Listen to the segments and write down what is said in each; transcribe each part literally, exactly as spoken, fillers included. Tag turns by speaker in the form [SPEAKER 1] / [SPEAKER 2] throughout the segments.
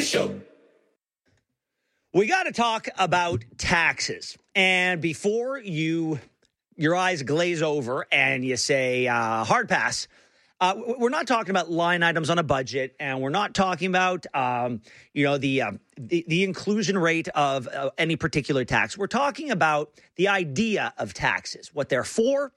[SPEAKER 1] Show.
[SPEAKER 2] We got to talk about taxes. And before you, your eyes glaze over and you say, uh, hard pass, uh, we're not talking about line items on a budget, and we're not talking about, um, you know, the, um, the the inclusion rate of uh, any particular tax. We're talking about the idea of taxes, what they're for,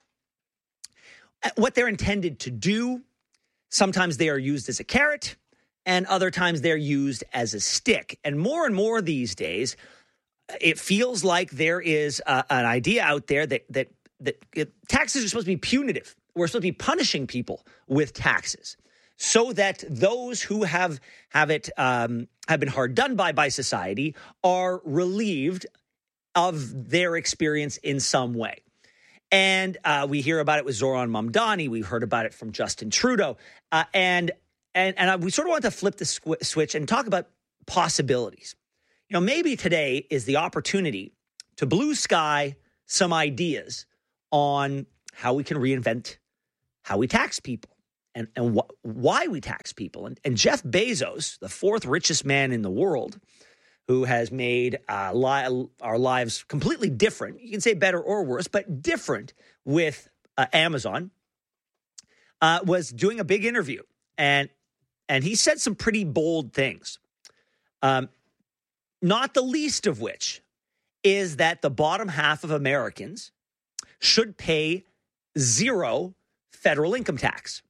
[SPEAKER 2] what they're intended to do. Sometimes they are used as a carrot, and other times they're used as a stick. And more and more these days, it feels like there is uh, an idea out there that that that it, taxes are supposed to be punitive. We're supposed to be punishing people with taxes so that those who have have it um, have been hard done by by society are relieved of their experience in some way. And uh, we hear about it with Zoran Mamdani. We've heard about it from Justin Trudeau. Uh, and and and we sort of want to flip the squ- switch and talk about possibilities. You know, maybe today is the opportunity to blue sky some ideas on how we can reinvent how we tax people and, and wh- why we tax people. And, and Jeff Bezos, the fourth richest man in the world, who has made uh, li- our lives completely different. You can say better or worse, but different with uh, Amazon, uh, was doing a big interview. And, and he said some pretty bold things, um, not the least of which is that the bottom half of Americans should pay zero federal income tax.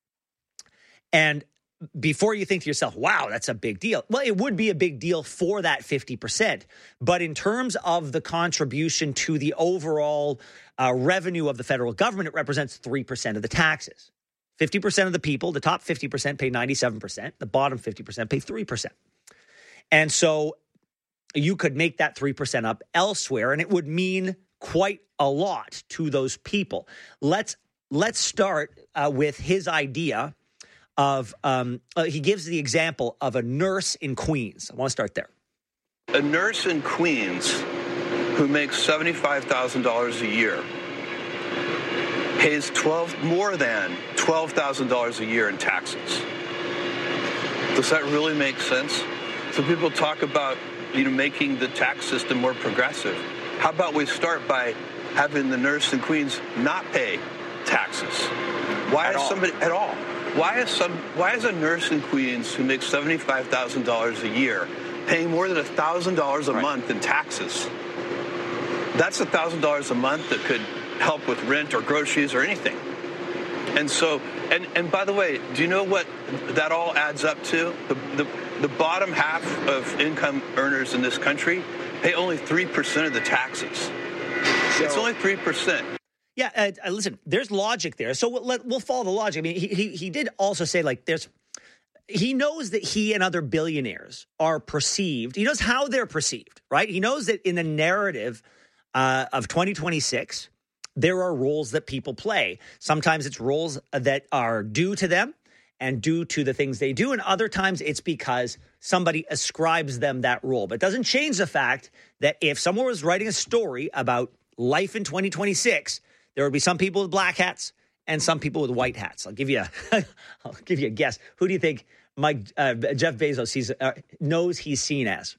[SPEAKER 2] And before you think to yourself, wow, that's a big deal. Well, it would be a big deal for that fifty percent. But in terms of the contribution to the overall uh, revenue of the federal government, it represents three percent of the taxes. fifty percent of the people, the top fifty percent pay ninety-seven percent. The bottom fifty percent pay three percent. And so you could make that three percent up elsewhere, and it would mean quite a lot to those people. Let's let's start uh, with his idea of, um, uh, he gives the example of a nurse in Queens. I want to start there.
[SPEAKER 3] A nurse in Queens who makes seventy-five thousand dollars a year pays twelve more than twelve thousand dollars a year in taxes. Does that really make sense? So people talk about, you know, making the tax system more progressive. How about we start by having the nurse in Queens not pay taxes? Why is somebody at all? Why is some? Why is a nurse in Queens who makes seventy-five thousand dollars a year paying more than a thousand dollars a right. month in taxes? That's a thousand dollars a month that could help with rent or groceries or anything. And so, and and by the way, do you know what that all adds up to? The the, the bottom half of income earners in this country pay only three percent of the taxes. So, it's only three percent.
[SPEAKER 2] Yeah, uh, listen, there's logic there. So we'll, let, we'll follow the logic. I mean, he, he he did also say, like, there's, he knows that he and other billionaires are perceived. He knows how they're perceived, right? He knows that in the narrative uh, of twenty twenty-six, there are roles that people play. Sometimes it's roles that are due to them and due to the things they do. And other times it's because somebody ascribes them that role. But it doesn't change the fact that if someone was writing a story about life in twenty twenty-six, there would be some people with black hats and some people with white hats. I'll give you a, I'll give you a guess. Who do you think Mike uh, Jeff Bezos sees, uh, knows he's seen as?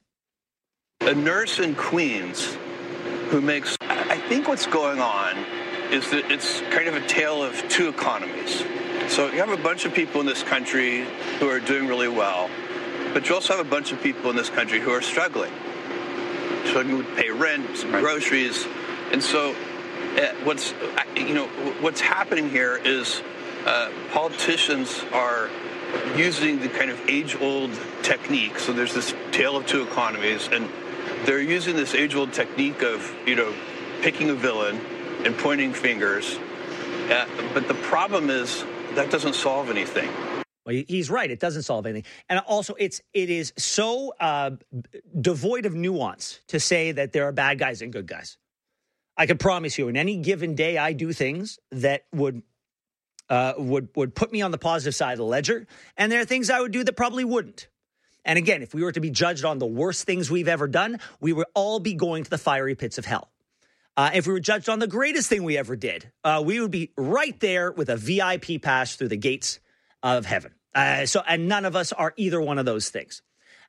[SPEAKER 3] A nurse in Queens who makes. I think what's going on is that it's kind of a tale of two economies. So you have a bunch of people in this country who are doing really well, but you also have a bunch of people in this country who are struggling. Struggling to pay rent, some groceries, and so. Uh, what's you know what's happening here is uh, politicians are using the kind of age-old technique. So there's this tale of two economies, and they're using this age-old technique of you know picking a villain and pointing fingers. Uh, but the problem is that doesn't solve anything.
[SPEAKER 2] Well, he's right. It doesn't solve anything. And also, it's it is so uh, devoid of nuance to say that there are bad guys and good guys. I can promise you, in any given day, I do things that would uh, would would put me on the positive side of the ledger, and there are things I would do that probably wouldn't. And again, if we were to be judged on the worst things we've ever done, we would all be going to the fiery pits of hell. Uh, if we were judged on the greatest thing we ever did, uh, we would be right there with a V I P pass through the gates of heaven. Uh, so, and none of us are either one of those things.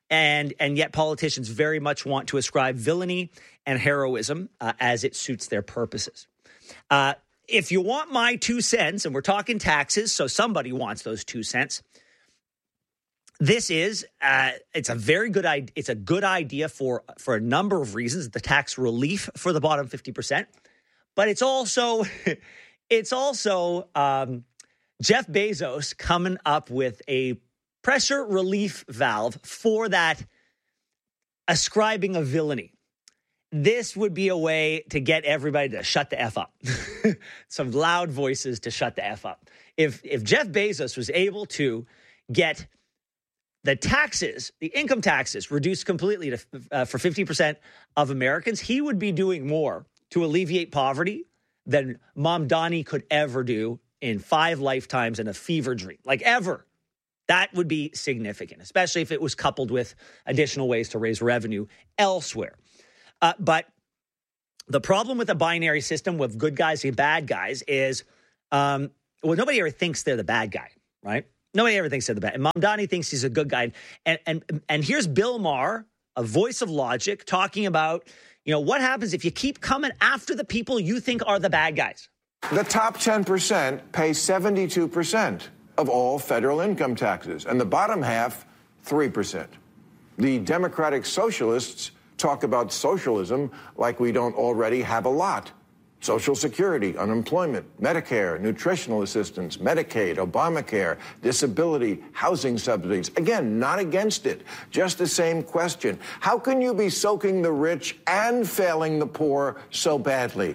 [SPEAKER 2] And, and yet politicians very much want to ascribe villainy and heroism uh, as it suits their purposes. Uh, if you want my two cents, and we're talking taxes, so somebody wants those two cents, this is, uh, it's a very good idea. It's a good idea for, for a number of reasons, the tax relief for the bottom fifty percent. But it's also, it's also um, Jeff Bezos coming up with a pressure relief valve for that ascribing of villainy. This would be a way to get everybody to shut the F up. Some loud voices to shut the F up. If if Jeff Bezos was able to get the taxes, the income taxes, reduced completely to, uh, for fifty percent of Americans, he would be doing more to alleviate poverty than Mamdani could ever do in five lifetimes in a fever dream, like ever. That would be significant, especially if it was coupled with additional ways to raise revenue elsewhere. Uh, but the problem with a binary system with good guys and bad guys is, um, well, nobody ever thinks they're the bad guy, right? Nobody ever thinks they're the bad. And Mamdani thinks he's a good guy. And, and, and here's Bill Maher, a voice of logic, talking about, you know, what happens if you keep coming after the people you think are the bad guys?
[SPEAKER 1] The top ten percent pay seventy-two percent of all federal income taxes, and the bottom half, three percent. The Democratic Socialists talk about socialism like we don't already have a lot. Social Security, unemployment, Medicare, nutritional assistance, Medicaid, Obamacare, disability, housing subsidies. Again, not against it. Just the same question. How can you be soaking the rich and failing the poor so badly?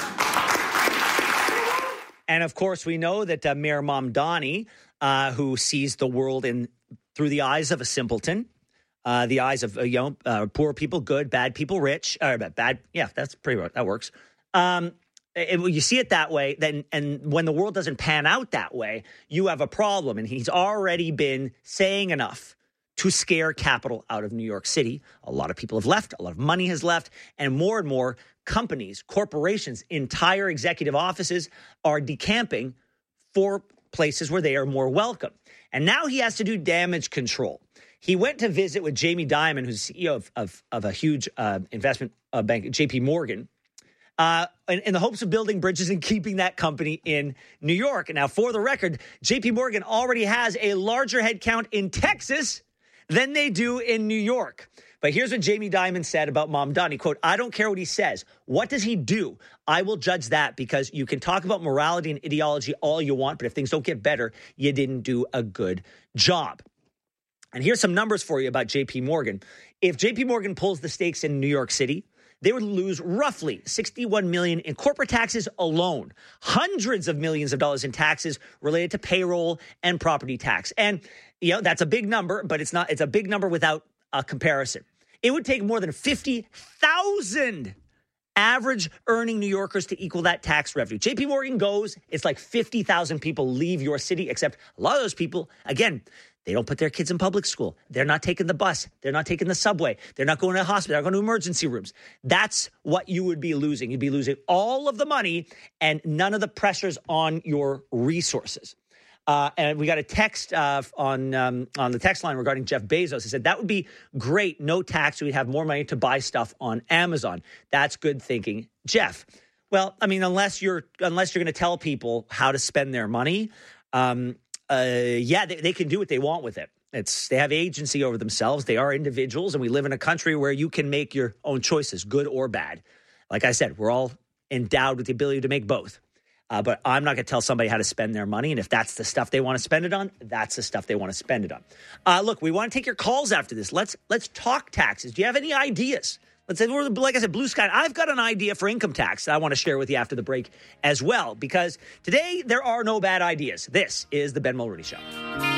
[SPEAKER 2] And of course, we know that uh, Mayor Mamdani, uh, who sees the world in through the eyes of a simpleton, uh, the eyes of uh, you know uh, poor people, good, bad people, rich, or uh, bad. Yeah, that's pretty much that works. Um, it, you see it that way, then, and when the world doesn't pan out that way, you have a problem. And he's already been saying enough to scare capital out of New York City. A lot of people have left. A lot of money has left, and more and more companies, corporations, entire executive offices are decamping for places where they are more welcome. And now he has to do damage control. He went to visit with Jamie Dimon, who's C E O of, of, of a huge uh, investment uh, bank, J P Morgan, uh, in, in the hopes of building bridges and keeping that company in New York. And now, for the record, J P Morgan already has a larger headcount in Texas than they do in New York. But here's what Jamie Dimon said about Mamdani, quote, "I don't care what he says. What does he do? I will judge that, because you can talk about morality and ideology all you want, but if things don't get better, you didn't do a good job." And here's some numbers for you about J P Morgan. If J P Morgan pulls the stakes in New York City, they would lose roughly sixty-one million dollars in corporate taxes alone, hundreds of millions of dollars in taxes related to payroll and property tax. And, you know, that's a big number, but it's not, it's a big number without a comparison. It would take more than fifty thousand average earning New Yorkers to equal that tax revenue. J P Morgan goes, it's like fifty thousand people leave your city, except a lot of those people, again, they don't put their kids in public school. They're not taking the bus. They're not taking the subway. They're not going to the hospital. They're not going to emergency rooms. That's what you would be losing. You'd be losing all of the money and none of the pressures on your resources. Uh, and we got a text uh, on um, on the text line regarding Jeff Bezos. He said, that would be great. No tax. We'd have more money to buy stuff on Amazon. That's good thinking, Jeff. Well, I mean, unless you're unless you're going to tell people how to spend their money, um, uh, yeah, they, they can do what they want with it. It's they have agency over themselves. They are individuals, and we live in a country where you can make your own choices, good or bad. Like I said, we're all endowed with the ability to make both. Uh, but I'm not going to tell somebody how to spend their money. And if that's the stuff they want to spend it on, that's the stuff they want to spend it on. Uh, look, we want to take your calls after this. Let's let's talk taxes. Do you have any ideas? Let's say, like I said, blue sky. I've got an idea for income tax that I want to share with you after the break as well, because today there are no bad ideas. This is the Ben Mulroney Show.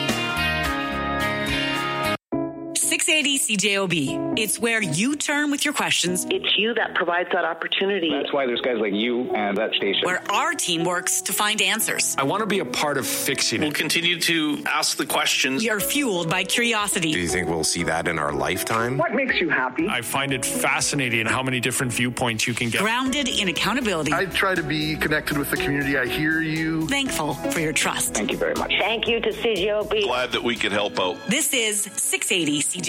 [SPEAKER 4] six eighty C J O B. It's where you turn with your questions.
[SPEAKER 5] It's you that provides that opportunity.
[SPEAKER 6] That's why there's guys like you and that station.
[SPEAKER 4] Where our team works to find answers.
[SPEAKER 7] I want to be a part of fixing it.
[SPEAKER 8] We'll continue to ask the questions.
[SPEAKER 4] You're fueled by curiosity.
[SPEAKER 9] Do you think we'll see that in our lifetime?
[SPEAKER 5] What makes you happy?
[SPEAKER 7] I find it fascinating how many different viewpoints you can get.
[SPEAKER 4] Grounded in accountability.
[SPEAKER 10] I try to be connected with the community. I hear you.
[SPEAKER 4] Thankful for your trust.
[SPEAKER 6] Thank you very much.
[SPEAKER 5] Thank you to C J O B.
[SPEAKER 8] Glad that we could help out.
[SPEAKER 4] This is six eighty C J O B.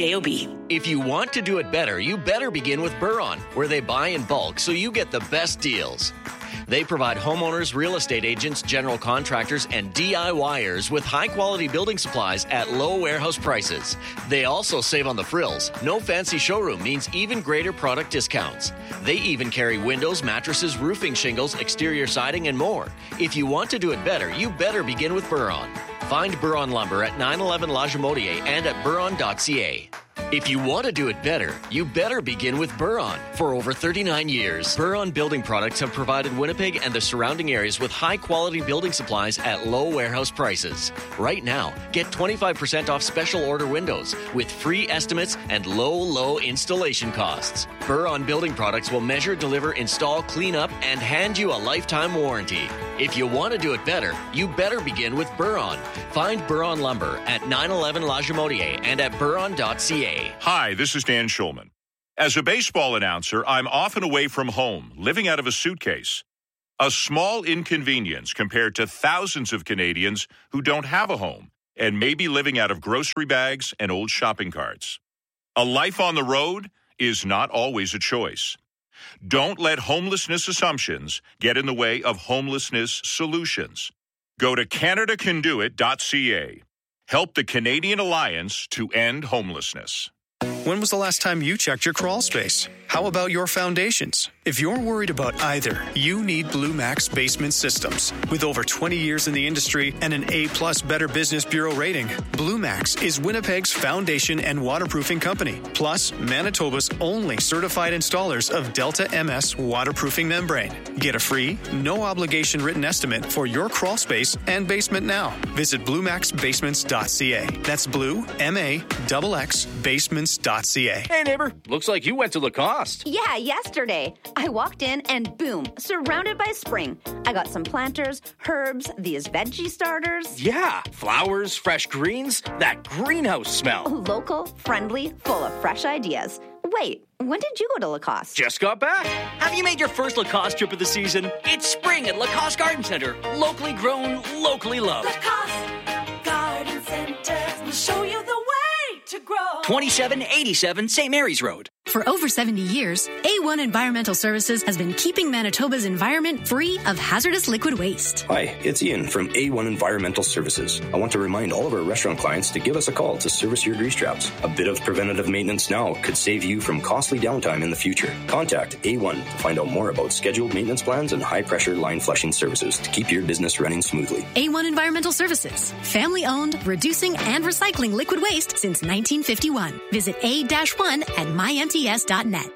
[SPEAKER 4] J O B.
[SPEAKER 11] If you want to do it better, you better begin with Buron, where they buy in bulk so you get the best deals. They provide homeowners, real estate agents, general contractors, and DIYers with high-quality building supplies at low warehouse prices. They also save on the frills. No fancy showroom means even greater product discounts. They even carry windows, mattresses, roofing shingles, exterior siding, and more. If you want to do it better, you better begin with Buron. Find Buron Lumber at nine eleven La Jamodier and at buron dot c a. If you want to do it better, you better begin with Buron. For over thirty-nine years, Buron Building Products have provided Winnipeg and the surrounding areas with high-quality building supplies at low warehouse prices. Right now, get twenty-five percent off special order windows with free estimates and low, low installation costs. Buron Building Products will measure, deliver, install, clean up, and hand you a lifetime warranty. If you want to do it better, you better begin with Buron. Find Buron Lumber at nine eleven La Jamodier and at buron dot c a.
[SPEAKER 12] Hi, this is Dan Schulman. As a baseball announcer, I'm often away from home, living out of a suitcase. A small inconvenience compared to thousands of Canadians who don't have a home and may be living out of grocery bags and old shopping carts. A life on the road is not always a choice. Don't let homelessness assumptions get in the way of homelessness solutions. Go to canada can do it dot c a. Help the Canadian Alliance to end homelessness.
[SPEAKER 13] When was the last time you checked your crawl space? How about your foundations? If you're worried about either, you need Blue Max Basement Systems. With over twenty years in the industry and an A-plus Better Business Bureau rating, Blue Max is Winnipeg's foundation and waterproofing company, plus Manitoba's only certified installers of Delta M S waterproofing membrane. Get a free, no-obligation written estimate for your crawl space and basement now. Visit blue max basements dot c a. That's blue, M A X X, basements dot c a.
[SPEAKER 14] Hey, neighbor. Looks like you went to Lacoste.
[SPEAKER 15] Yeah, yesterday. I walked in and boom, surrounded by spring. I got some planters, herbs, these veggie starters.
[SPEAKER 14] Yeah, flowers, fresh greens, that greenhouse smell.
[SPEAKER 15] Local, friendly, full of fresh ideas. Wait, when did you go to Lacoste?
[SPEAKER 14] Just got back.
[SPEAKER 16] Have you made your first Lacoste trip of the season? It's spring at Lacoste Garden Center. Locally grown, locally loved.
[SPEAKER 17] Lacoste Garden Center will show you the way to grow.
[SPEAKER 16] twenty-seven eighty-seven Saint Mary's Road.
[SPEAKER 18] For over seventy years, A one Environmental Services has been keeping Manitoba's environment free of hazardous liquid waste.
[SPEAKER 19] Hi, it's Ian from A one Environmental Services. I want to remind all of our restaurant clients to give us a call to service your grease traps. A bit of preventative maintenance now could save you from costly downtime in the future. Contact A one to find out more about scheduled maintenance plans and high-pressure line flushing services to keep your business running smoothly.
[SPEAKER 18] A one Environmental Services, family-owned, reducing and recycling liquid waste since nineteen fifty-one. Visit A one at my M T S dot net.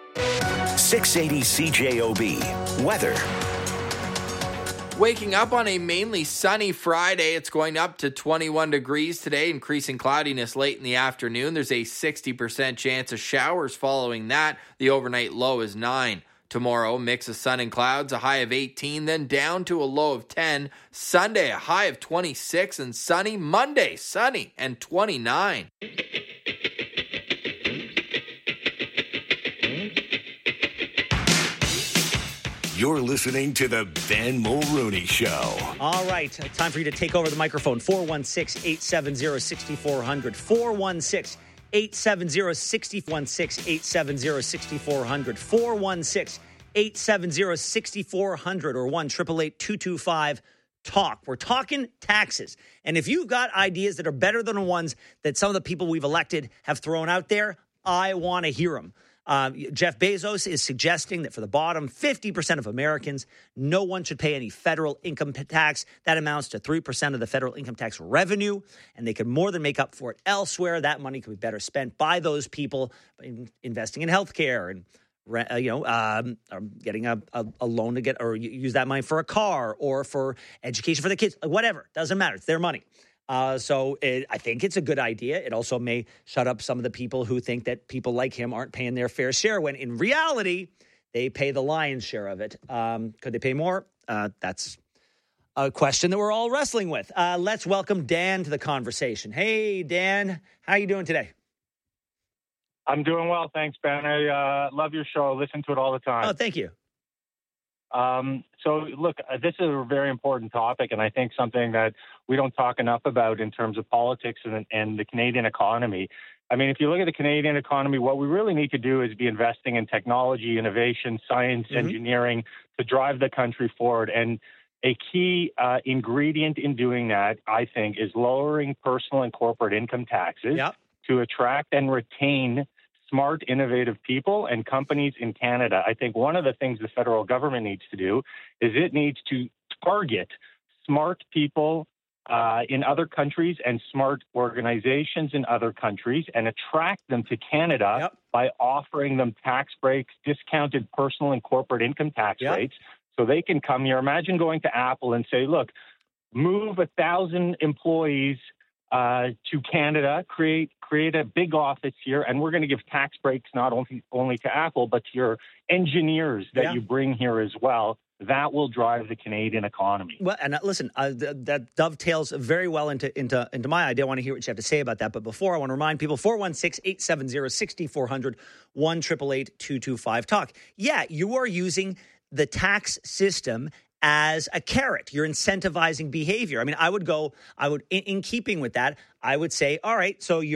[SPEAKER 20] six eighty C J O B. Weather.
[SPEAKER 21] Waking up on a mainly sunny Friday. It's going up to twenty-one degrees today, increasing cloudiness late in the afternoon. There's a sixty percent chance of showers following that. The overnight low is nine. Tomorrow, mix of sun and clouds, a high of eighteen, then down to a low of ten. Sunday, a high of twenty-six and sunny. Monday, sunny and twenty-nine.
[SPEAKER 20] You're listening to the Ben Mulrooney Show.
[SPEAKER 2] All right, time for you to take over the microphone. four one six, eight seven zero, six four zero zero. four one six, eight seven zero, six one six, eight seven zero, six four zero zero. four one six, eight seven zero, six four zero zero or one eight eight eight, two two five, talk. We're talking taxes. And if you've got ideas that are better than the ones that some of the people we've elected have thrown out there, I want to hear them. Uh, Jeff Bezos is suggesting that for the bottom fifty percent of Americans, no one should pay any federal income tax. That amounts to three percent of the federal income tax revenue, and they could more than make up for it elsewhere. That money could be better spent by those people in investing in healthcare and uh, you know, um, getting a, a, a loan to get or use that money for a car or for education for the kids. Whatever, doesn't matter. It's their money. Uh, so it, I think it's a good idea. It also may shut up some of the people who think that people like him aren't paying their fair share when in reality, they pay the lion's share of it. Um, could they pay more? Uh, that's a question that we're all wrestling with. Uh, let's welcome Dan to the conversation. Hey, Dan, how are you doing today?
[SPEAKER 22] I'm doing well. Thanks, Ben. I uh, love your show. I listen to it all the time.
[SPEAKER 2] Oh, thank you.
[SPEAKER 3] Um, so, look, uh, this is a very important topic, and I think something that we don't talk enough about in terms of politics and, and the Canadian economy. I mean, if you look at the Canadian economy, what we really need to do is be investing in technology, innovation, science, mm-hmm. engineering to drive the country forward. And a key uh, ingredient in doing that, I think, is lowering personal and corporate income taxes
[SPEAKER 2] yep.
[SPEAKER 3] to attract and retain smart, innovative people and companies in Canada. I think one of the things the federal government needs to do is it needs to target smart people uh, in other countries and smart organizations in other countries and attract them to Canada
[SPEAKER 2] yep.
[SPEAKER 3] by offering them tax breaks, discounted personal and corporate income tax
[SPEAKER 2] yep.
[SPEAKER 3] rates, so they can come here. Imagine going to Apple and say, look, move a thousand employees uh, to Canada, create create a big office here, and we're going to give tax breaks not only, only to Apple, but to your engineers that
[SPEAKER 2] yeah.
[SPEAKER 3] you bring here as well. That will drive the Canadian economy.
[SPEAKER 2] Well, and uh, listen, uh, th- that dovetails very well into, into into my idea. I want to hear what you have to say about that. But before, I want to remind people, four one six, eight seven zero, six four zero zero, one eight eight eight, two two five, talk. Yeah, you are using the tax system as a carrot. You're incentivizing behavior. I mean, I would go, I would, in, in keeping with that, I would say, all right, so you